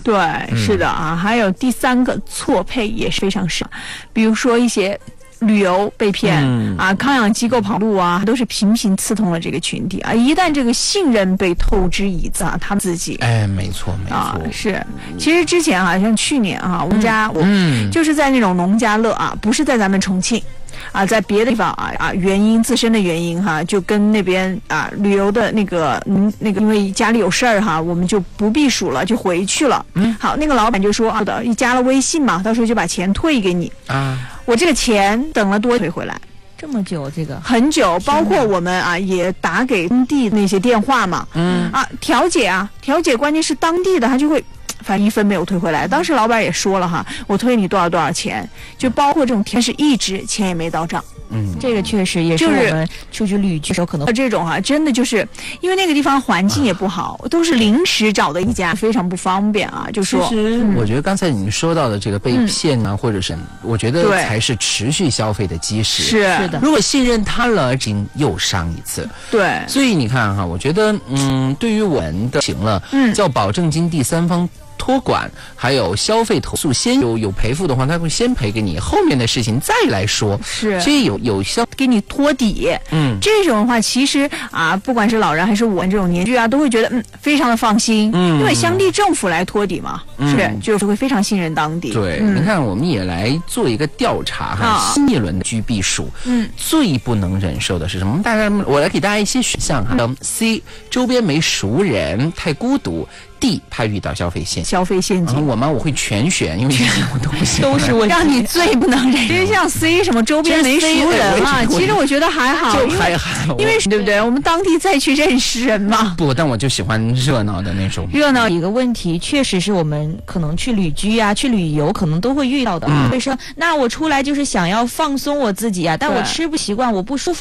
对，是的啊。还有第三个错配也是非常少，比如说一些旅游被骗康养机构跑路啊，都是频频刺痛了这个群体啊。一旦这个信任被透支一次啊，他们自己没错是。其实之前像去年我们家就是在那种农家乐不是在咱们重庆在别的地方自身的原因就跟那边旅游的那个因为家里有事儿我们就不避暑了，就回去了。好，那个老板就说一加了微信嘛，到时候就把钱退给你我这个钱等了多退回来。 这么久，这个很久，包括我们也打给当地那些电话嘛，调解，关键是当地的他就会反正1分没有退回来。当时老板也说了我退你多少钱，就包括这种天是一直钱也没到账。 这个确实也是我们出去旅居的时候可能这种真的就是因为那个地方环境也不好，都是临时找的一家，非常不方便就说。 其实我觉得刚才你说到的这个被骗或者是我觉得才是持续消费的基石。 是的， 如果信任塌了，又伤一次。 对， 所以你看我觉得对于我们的行了叫保证金第三方托管，还有消费投诉，先有赔付的话，他会先赔给你，后面的事情再来说。 是， 所以有给你托底。这种的话，其实不管是老人还是我们这种年纪都会觉得非常的放心。因为当地政府来托底嘛，是就是会非常信任当地。 对，你看我们也来做一个调查新一轮的居避暑，最不能忍受的是什么？我来给大家一些选项C 周边没熟人，太孤独。D 怕遇到消费陷阱。我会全选，因为都是问题， 让你最不能忍。其实像 C 什么周边没熟人其实我觉得还好， 就还好， 因为对不对？我们当地再去认识人嘛。 不，但我就喜欢热闹的那种。 热闹一个问题，确实是我们可能去旅居去旅游可能都会遇到的。会说，那我出来就是想要放松我自己但我吃不习惯，我不舒服。